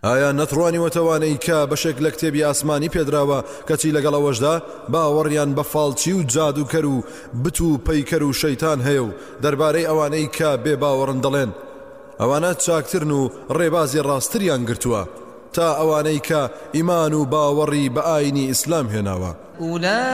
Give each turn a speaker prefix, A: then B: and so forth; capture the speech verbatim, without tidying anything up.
A: ئایا نەتڕوانی وەتەوانەی کە بەشێک لە کتێبی ئاسمانی پێدراوە کەچی لەگەڵ ئەوەشدا باوەڕیان بە فاڵچی و جادوکەر و بت و پەیکەر و شەیتان هەیە و دەربارەی ئەوانەی کە بێ باوەڕن دەڵێن ئەوانە چاکترن و ڕێبازی ڕاستریان گرتووە تا ئەوانەی کە ئیمان و باوەڕی بە ئاینی ئیسلام هێناوە.